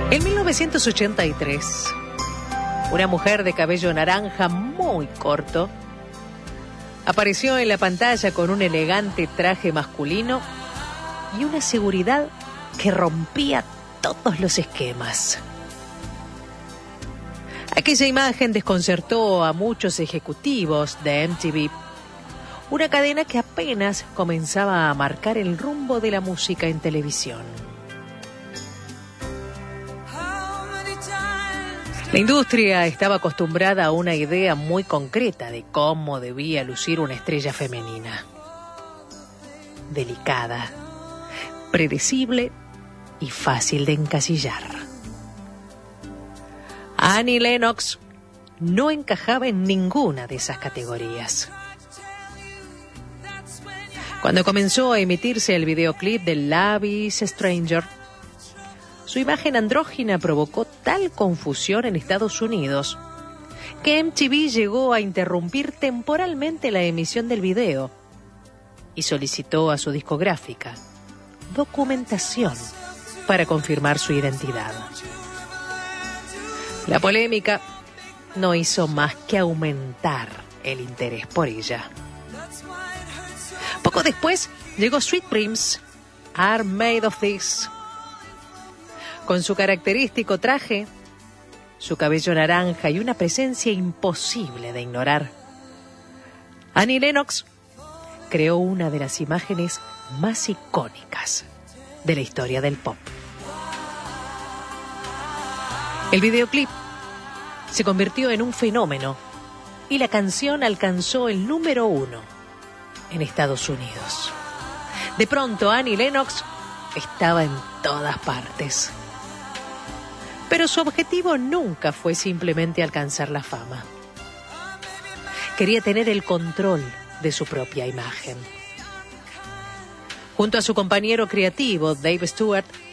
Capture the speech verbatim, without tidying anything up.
En mil novecientos ochenta y tres, una mujer de cabello naranja muy corto apareció en la pantalla con un elegante traje masculino y una seguridad que rompía todos los esquemas. Aquella imagen desconcertó a muchos ejecutivos de M T V, una cadena que apenas comenzaba a marcar el rumbo de la música en televisión. La industria estaba acostumbrada a una idea muy concreta de cómo debía lucir una estrella femenina. Delicada, predecible y fácil de encasillar. Annie Lennox no encajaba en ninguna de esas categorías. Cuando comenzó a emitirse el videoclip de Love is a Stranger, su imagen andrógina provocó tal confusión en Estados Unidos que M T V llegó a interrumpir temporalmente la emisión del video y solicitó a su discográfica documentación para confirmar su identidad. La polémica no hizo más que aumentar el interés por ella. Poco después llegó Sweet Dreams Are Made of This. Con su característico traje, su cabello naranja y una presencia imposible de ignorar, Annie Lennox creó una de las imágenes más icónicas de la historia del pop. El videoclip se convirtió en un fenómeno y la canción alcanzó el número uno en Estados Unidos. De pronto, Annie Lennox estaba en todas partes. Pero su objetivo nunca fue simplemente alcanzar la fama. Quería tener el control de su propia imagen. Junto a su compañero creativo, Dave Stewart,